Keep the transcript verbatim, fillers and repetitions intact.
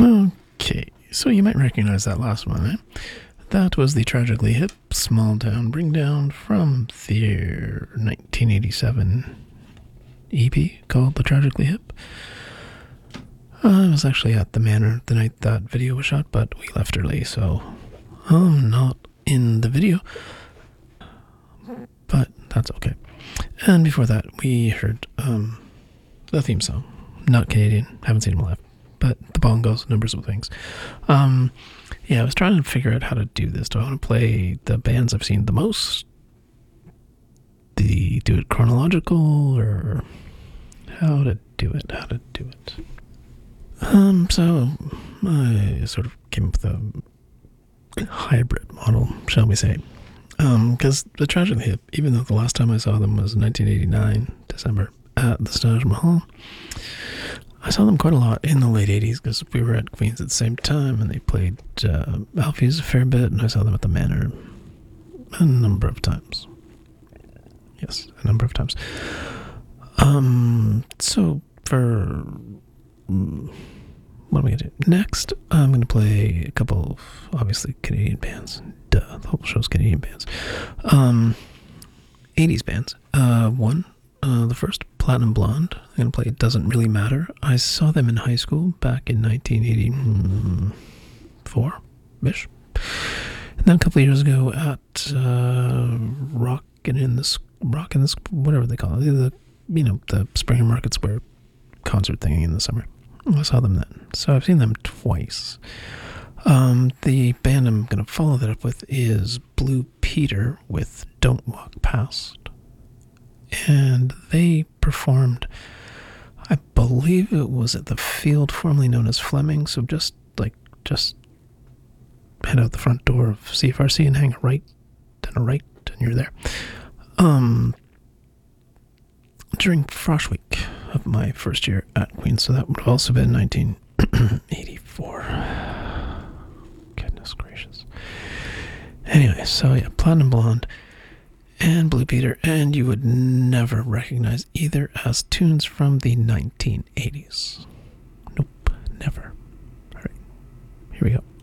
Okay, so you might recognize that last one, eh? That was the Tragically Hip Small Town Bring Down from their nineteen eighty-seven E P called The Tragically Hip. I was actually at the Manor the night that video was shot, but we left early, so I'm not in the video. But that's okay. And before that, we heard um, the theme song. Not Canadian, haven't seen them live, but the bongos, numbers of things. Um, yeah, I was trying to figure out how to do this. Do I want to play the bands I've seen the most? The do it chronological, or how to do it? How to do it? Um, so I sort of came up with a hybrid model, shall we say? Um, because the Tragically Hip, even though the last time I saw them was nineteen eighty-nine, December, at the Taj Mahal, I saw them quite a lot in the late eighties because we were at Queen's at the same time, and they played uh, Alfie's a fair bit, and I saw them at the Manor a number of times. Yes, a number of times. Um, so for mm, what am I going to do? Next, I'm going to play a couple of, obviously, Canadian bands. Duh, the whole show's Canadian bands. Um, eighties bands. Uh, one, uh, the first, Platinum Blonde. I'm going to play It Doesn't Really Matter. I saw them in high school back in nineteen eighty-four-ish. And then a couple of years ago at uh, Rockin' in the, Rockin' the, whatever they call it, the, you know, the Springer Market Square concert thing in the summer. I saw them then. So I've seen them twice. Um, the band I'm going to follow that up with is Blue Peter with Don't Walk Past. And they performed, I believe it was at the field formerly known as Fleming. So just like, just head out the front door of C F R C and hang a right and a right and you're there. Um, during Frosh Week of my first year at Queen's, so that would have also been nineteen eighty-four. Goodness gracious. Anyway, so yeah, Platinum Blonde and Blue Peter, and you would never recognize either as tunes from the nineteen eighties. Nope, never. All right, here we go.